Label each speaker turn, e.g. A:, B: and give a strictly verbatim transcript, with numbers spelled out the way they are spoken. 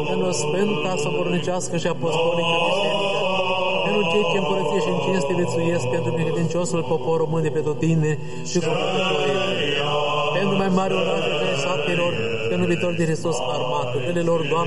A: în o sfânta, sobornicească și apostolică biserică, pentru cei ce împărăție și în cinste viețuiesc, pentru necredinciosul popor român de pe totine și cu pentru mai mare orașe de satelor, că numitor de Hristos armată, lor, Doamne,